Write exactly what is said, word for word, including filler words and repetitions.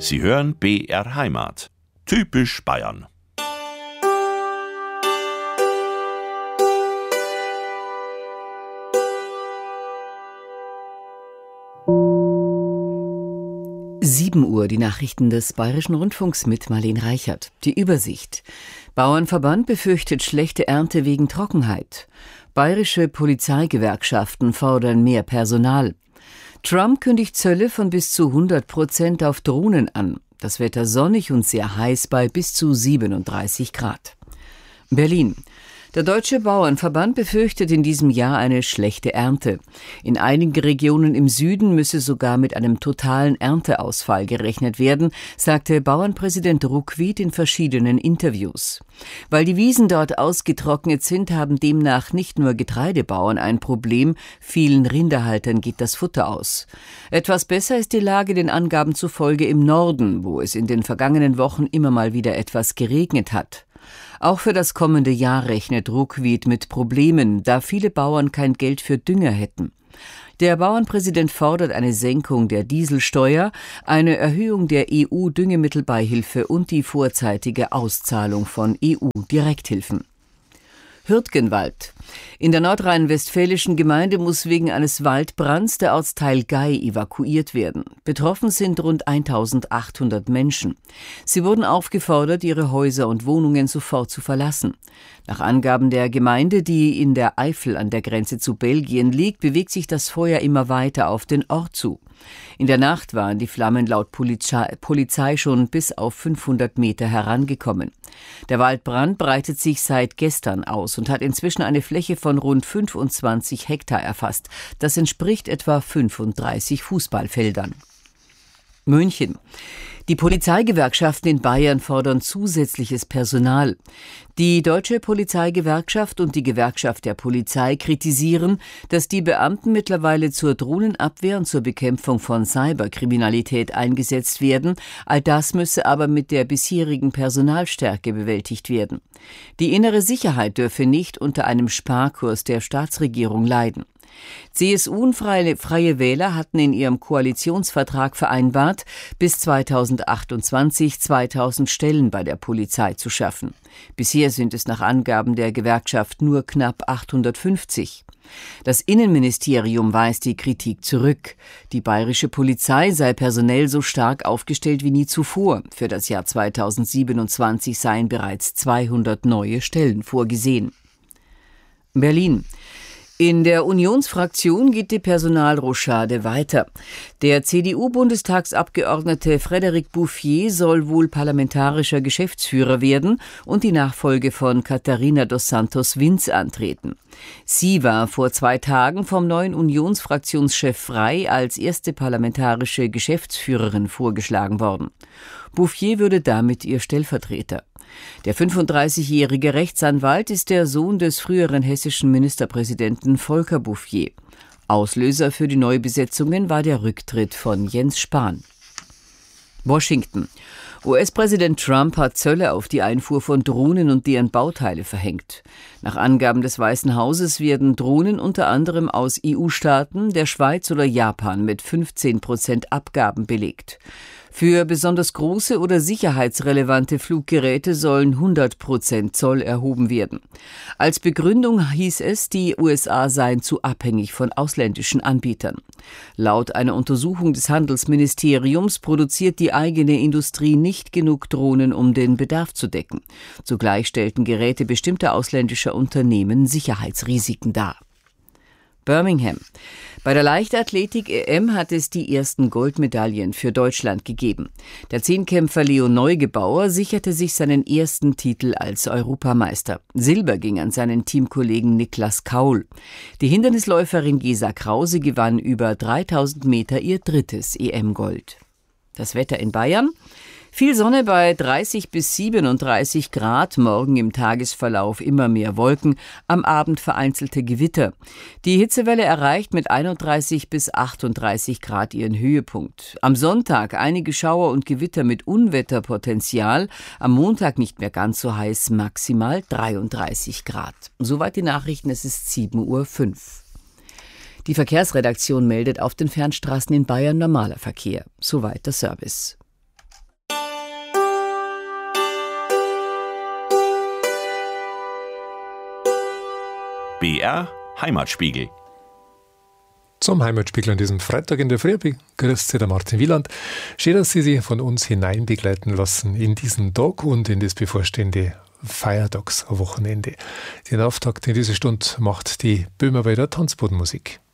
Sie hören B R Heimat. Typisch Bayern. sieben Uhr, die Nachrichten des Bayerischen Rundfunks mit Marlene Reichert. Die Übersicht. Bauernverband befürchtet schlechte Ernte wegen Trockenheit. Bayerische Polizeigewerkschaften fordern mehr Personal. Trump kündigt Zölle von bis zu hundert Prozent auf Drohnen an. Das Wetter sonnig und sehr heiß bei bis zu siebenunddreißig Grad. Berlin. Der Deutsche Bauernverband befürchtet in diesem Jahr eine schlechte Ernte. In einigen Regionen im Süden müsse sogar mit einem totalen Ernteausfall gerechnet werden, sagte Bauernpräsident Ruckwied in verschiedenen Interviews. Weil die Wiesen dort ausgetrocknet sind, haben demnach nicht nur Getreidebauern ein Problem, vielen Rinderhaltern geht das Futter aus. Etwas besser ist die Lage den Angaben zufolge im Norden, wo es in den vergangenen Wochen immer mal wieder etwas geregnet hat. Auch für das kommende Jahr rechnet Ruckwied mit Problemen, da viele Bauern kein Geld für Dünger hätten. Der Bauernpräsident fordert eine Senkung der Dieselsteuer, eine Erhöhung der E U-Düngemittelbeihilfe und die vorzeitige Auszahlung von E U-Direkthilfen. Hürtgenwald. In der nordrhein-westfälischen Gemeinde muss wegen eines Waldbrands der Ortsteil Gei evakuiert werden. Betroffen sind rund eintausendachthundert Menschen. Sie wurden aufgefordert, ihre Häuser und Wohnungen sofort zu verlassen. Nach Angaben der Gemeinde, die in der Eifel an der Grenze zu Belgien liegt, bewegt sich das Feuer immer weiter auf den Ort zu. In der Nacht waren die Flammen laut Polizei, Polizei schon bis auf fünfhundert Meter herangekommen. Der Waldbrand breitet sich seit gestern aus und hat inzwischen eine Fläche von rund fünfundzwanzig Hektar erfasst. Das entspricht etwa fünfunddreißig Fußballfeldern. München. Die Polizeigewerkschaften in Bayern fordern zusätzliches Personal. Die Deutsche Polizeigewerkschaft und die Gewerkschaft der Polizei kritisieren, dass die Beamten mittlerweile zur Drohnenabwehr und zur Bekämpfung von Cyberkriminalität eingesetzt werden. All das müsse aber mit der bisherigen Personalstärke bewältigt werden. Die innere Sicherheit dürfe nicht unter einem Sparkurs der Staatsregierung leiden. C S U und Freie, Freie Wähler hatten in ihrem Koalitionsvertrag vereinbart, bis zweitausendachtundzwanzig zweitausend Stellen bei der Polizei zu schaffen. Bisher sind es nach Angaben der Gewerkschaft nur knapp achthundertfünfzig. Das Innenministerium weist die Kritik zurück. Die bayerische Polizei sei personell so stark aufgestellt wie nie zuvor. Für das Jahr zweitausendsiebenundzwanzig seien bereits zweihundert neue Stellen vorgesehen. Berlin. In der Unionsfraktion geht die Personalrochade weiter. Der C D U-Bundestagsabgeordnete Frédéric Bouffier soll wohl parlamentarischer Geschäftsführer werden und die Nachfolge von Katharina dos Santos Vinz antreten. Sie war vor zwei Tagen vom neuen Unionsfraktionschef Frey als erste parlamentarische Geschäftsführerin vorgeschlagen worden. Bouffier würde damit ihr Stellvertreter. Der fünfunddreißigjährige Rechtsanwalt ist der Sohn des früheren hessischen Ministerpräsidenten Volker Bouffier. Auslöser für die Neubesetzungen war der Rücktritt von Jens Spahn. Washington. U S-Präsident Trump hat Zölle auf die Einfuhr von Drohnen und deren Bauteile verhängt. Nach Angaben des Weißen Hauses werden Drohnen unter anderem aus E U-Staaten, der Schweiz oder Japan mit fünfzehn Prozent Abgaben belegt. Für besonders große oder sicherheitsrelevante Fluggeräte sollen hundert Prozent Zoll erhoben werden. Als Begründung hieß es, die U S A seien zu abhängig von ausländischen Anbietern. Laut einer Untersuchung des Handelsministeriums produziert die eigene Industrie nicht genug Drohnen, um den Bedarf zu decken. Zugleich stellten Geräte bestimmter ausländischer Unternehmen Sicherheitsrisiken dar. Birmingham. Bei der Leichtathletik-E M hat es die ersten Goldmedaillen für Deutschland gegeben. Der Zehnkämpfer Leo Neugebauer sicherte sich seinen ersten Titel als Europameister. Silber ging an seinen Teamkollegen Niklas Kaul. Die Hindernisläuferin Gesa Krause gewann über dreitausend Meter ihr drittes E M-Gold. Das Wetter in Bayern. Viel Sonne bei dreißig bis siebenunddreißig Grad, morgen im Tagesverlauf immer mehr Wolken, am Abend vereinzelte Gewitter. Die Hitzewelle erreicht mit einunddreißig bis achtunddreißig Grad ihren Höhepunkt. Am Sonntag einige Schauer und Gewitter mit Unwetterpotenzial, am Montag nicht mehr ganz so heiß, maximal dreiunddreißig Grad. Soweit die Nachrichten, es ist sieben Uhr fünf. Die Verkehrsredaktion meldet auf den Fernstraßen in Bayern normaler Verkehr. Soweit der Service. B R Heimatspiegel. Zum Heimatspiegel an diesem Freitag in der Früh begrüßt Sie der Martin Wieland. Schön, dass Sie sich von uns hinein begleiten lassen in diesen Tag und in das bevorstehende Feiertagswochenende. Den Auftakt in dieser Stunde macht die Böhmerwälder Tanzbodenmusik.